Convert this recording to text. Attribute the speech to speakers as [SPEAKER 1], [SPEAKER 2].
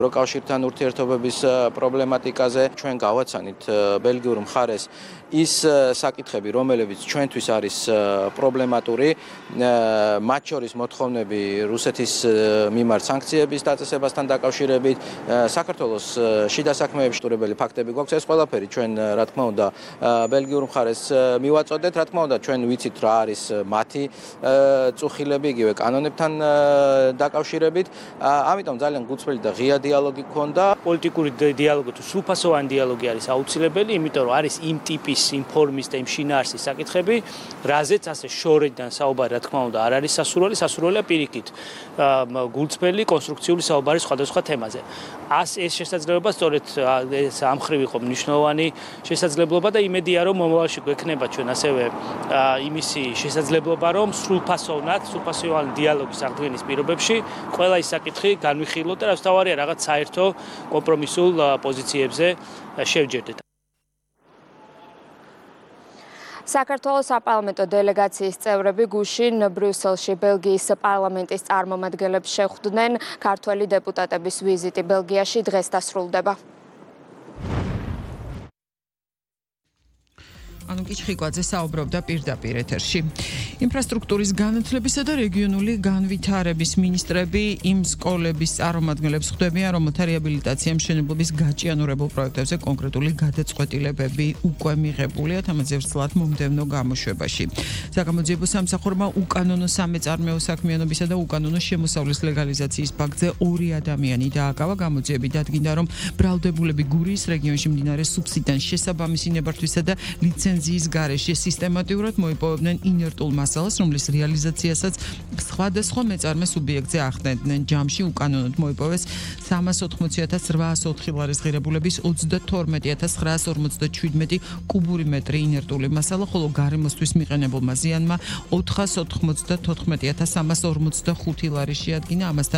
[SPEAKER 1] კავშირთან ურთიერთობების პრობლემატიკაზე ჩვენ გავაცანით ბელგიურ მხარეს ის საკითხები, რომლებიც ჩვენთვის არის პრობლემატური, მათ შორის მოთხოვნები რუსეთის მიმართ სანქციების დაწესებასთან დაკავშირებით, საქართველოს შიდა საქმეებში შეტყობინებული ფაქტები გვაქვს, ეს ყველაფერი ჩვენ რა თქმა უნდა ბელგიურ მხარეს მივაწოდეთ, რა თქმა უნდა ჩვენ ვიცით რა არის მათი წუხილები იგივე კანონებთან დაკავშირებით, ამიტომ ძალიან გულწრფელი და ღია დიალოგი გქონდა.
[SPEAKER 2] პოლიტიკური დიალოგი თუ სრულფასოვანი დიალოგი არის აუცილებელი, იმიტომ რომ არის იმ ტიპის იმ ფორმის და იმ შინაარსის საკითხები, რაზეც ასე შორიდან საუბარი რა თქმა უნდა არ არის სასურველია პირიქით. გულწრფელი კონსტრუქციული საუბარი სხვადასხვა თემაზე. ეს შესაძლებლობა სწორედ ეს ამ მხრივ იყო მნიშვნელოვანი შესაძლებლობა და იმედია რომ მომავალში გვექნება ჩვენ ასევე იმისი შესაძლებლობა რომ სრულფასოვანი დიალოგის აღდგენის პირობებში ყველა ის საკითხი განვიხილოთ და თავარია რაღაც საერთო კომპრომისულ პოზიციებზე შევჯერდეთ.
[SPEAKER 3] საქართველოს საპარლამენტო დელეგაციის წევრები გუშინ ბრიუსელში ბელგიის პარლამენტის წარმომადგენლებს შეხვდნენ. ქართველი დეპუტატების ვიზიტი ბელგიაში დღეს დასრულდება.
[SPEAKER 4] ანუკი ჩხიკვაძე საუბრობდა პირდაპირ ეთერში. ინფრასტრუქტურის განათლებისა და რეგიონული განვითარების მინისტრები იმ სკოლების წარმომადგენლებს ხვდებიან, რომელთა რეაბილიტაცია მშენებლობის გაჭიანურებულ პროექტებზე კონკრეტული გადაწყვეტილებები უკვე მიღებულია თამაზევსლად მომდევნო გამოშვებაში. საგამოძიებო სამსახურმა უკანონო სამეწარმეო საქმიანობისა და უკანონო შემოსავლის ლეგალიზაციის ფაქტზე 2 ადამიანი დააკავა. გამოძიები დადგინდა, რომ ბრალდებულები გურიის რეგიონში მდინარე სუფსიდან შესაბამისი ნებართვისა და ლიცენზიის გარეშე სისტემატიურად მოიპოვებდნენ ინერტულ მასალას, რომლის რეალიზაციასაც სხვადასხვა მეწარმე სუბიექტზე ახდენდნენ. ჯამში უკანონოდ მოიპოვეს 380.804 ლარის ღირებულების 32.957 კუბური მეტრი ინერტული მასალა, ხოლო გარემოსთვის მიყენებულმა ზიანმა 494.345 ლარი შეადგინა. ამასთან